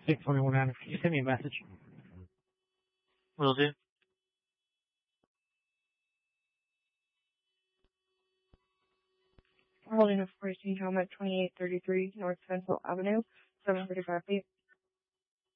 621 Adam, can you send me a message? Will do. Holding a 14 helmet, 2833 North Central Avenue, 735 feet.